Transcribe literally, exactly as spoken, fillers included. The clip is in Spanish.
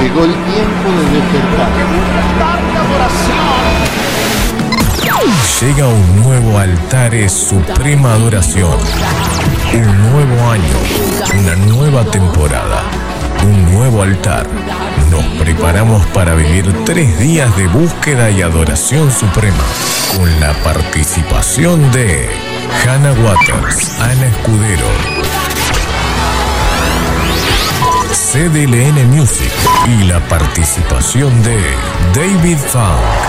Llegó el tiempo de despertar. Llega un nuevo Altares Suprema Adoración. Un nuevo año, una nueva temporada, un nuevo altar. Nos preparamos para vivir tres días de búsqueda y adoración suprema, con la participación de Hannah Waters, Ana Escudero, C D L N Music y la participación de David Funk.